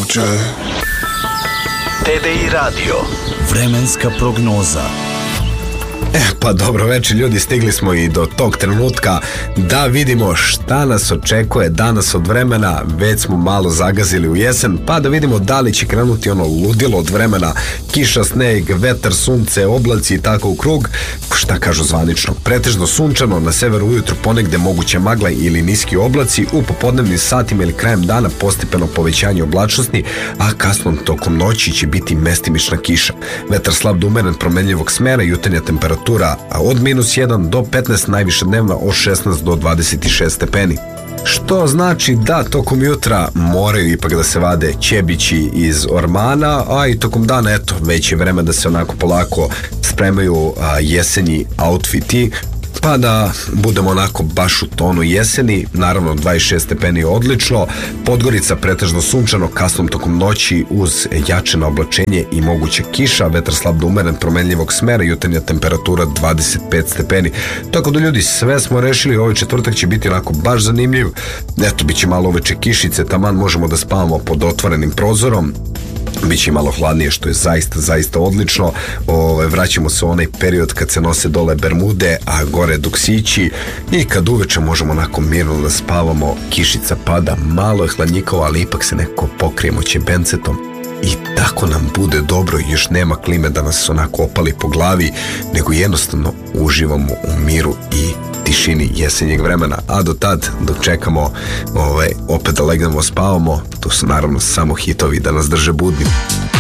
Moguće. TDI Radio. Vremenska prognoza. Pa dobro večer ljudi, stigli smo i do tog trenutka da vidimo šta nas očekuje danas od vremena. Već smo malo zagazili u jesen, pa da vidimo da li će krenuti ono ludilo od vremena, kiša, sneg, vetar, sunce, oblaci i tako u krug. Šta kažu zvanično? Pretežno sunčano, na severu ujutru ponegde moguće magla ili niski oblaci, u popodnevnim satima ili krajem dana postepeno povećanje oblačnosti, a kasnom tokom noći će biti mestimična kiša. Vetar slab do umeren promenljivog smera, jutarnja temperatura od -1 do 15, najviša dnevna od 16 do 26 stepeni. Što znači da tokom jutra moraju ipak da se vade ćebići iz ormana, a i tokom dana, eto, već je vreme da se onako polako spremaju jesenji outfiti, pa da budemo onako baš u tonu jeseni. Naravno 26 stepeni je odlično, Podgorica pretežno sunčano, kasnom tokom noći uz jačeno oblačenje i moguća kiša, vetar slab do umeren promenljivog smera, jutarnja temperatura 25 stepeni. Tako da ljudi, sve smo rešili, ovaj četvrtak će biti onako baš zanimljiv. Eto, bit će malo uveče kišice, taman možemo da spavamo pod otvorenim prozorom. Biće malo hladnije, što je zaista odlično. Vraćamo se u onaj period kad se nose dole bermude, a gore duksići, i kad uveče možemo onako mirno da spavamo. Kišica pada, malo je hladnjikavo, ali ipak se nekako pokrijemo ćebencetom i tako nam bude dobro. Još nema klime da nas onako opali po glavi, nego jednostavno uživamo u miru i tišini jesenjeg vremena. A do tad, dok čekamo opet da legnemo, spavamo, to su naravno samo hitovi da nas drže budnim.